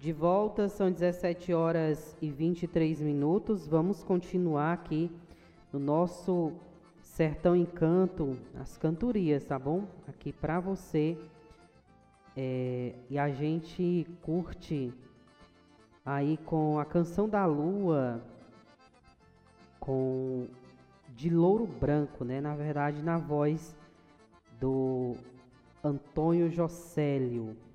De volta, são 17 horas e 23 minutos. Vamos continuar aqui no nosso Sertão Encanto, as cantorias, tá bom? Aqui pra você. E a gente curte aí com a Canção da Lua, com de Louro Branco, né? Na verdade, na voz do Antônio Jocélio.